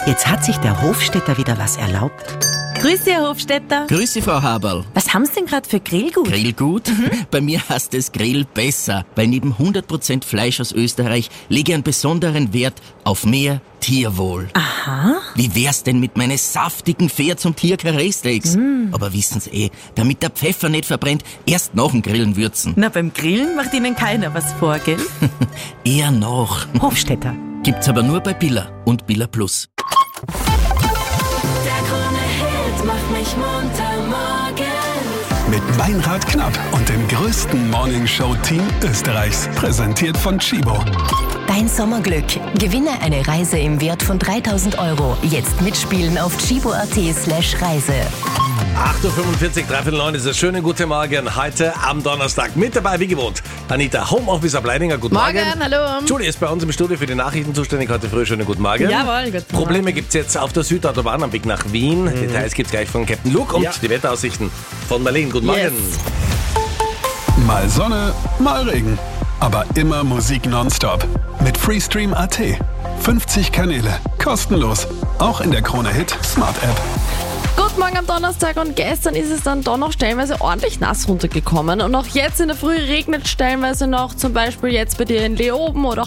Jetzt hat sich der Hofstädter wieder was erlaubt. Grüß Sie, Herr Hofstädter. Grüß Sie, Frau Haberl. Was haben Sie denn gerade für Grillgut? Grillgut? Bei mir heißt es Grill besser, weil neben 100% Fleisch aus Österreich lege ich einen besonderen Wert auf mehr Tierwohl. Aha. Wie wär's denn mit meinen saftigen Pferd- und Tier-Karree-Steaks? Aber wissen Sie damit der Pfeffer nicht verbrennt, erst nach dem Grillen würzen. Na, beim Grillen macht Ihnen keiner was vor, gell? Eher noch. Hofstädter. Gibt's aber nur bei Billa und Billa Plus. Der Krone-Hit macht mich munter morgen. Mit Meinrad Knapp und dem größten Morningshow-Team Österreichs. Präsentiert von Chibo. Dein Sommerglück. Gewinne eine Reise im Wert von 3.000 €. Jetzt mitspielen auf chibo.at/Reise. 8.45 Uhr, 3:09 ist es. Schönen guten Morgen. Heute am Donnerstag. Mit dabei, wie gewohnt, Anita, Homeoffice ab Leininger. Guten Morgen. Hallo. Julie ist bei uns im Studio für die Nachrichten zuständig. Heute früh. Schönen guten Morgen. Jawohl, guten Morgen. Probleme gibt's jetzt auf der Südautobahn am Weg nach Wien. Details gibt's gleich von Captain Luke und die Wetteraussichten von Marlene. Guten Morgen. Mal Sonne, mal Regen. Aber immer Musik nonstop. Mit Freestream.at. 50 Kanäle. Kostenlos. Auch in der Krone-Hit Smart App. Guten Morgen am Donnerstag und gestern ist es dann doch noch stellenweise ordentlich nass runtergekommen und auch jetzt in der Früh regnet stellenweise noch, zum Beispiel jetzt bei dir in Leoben oder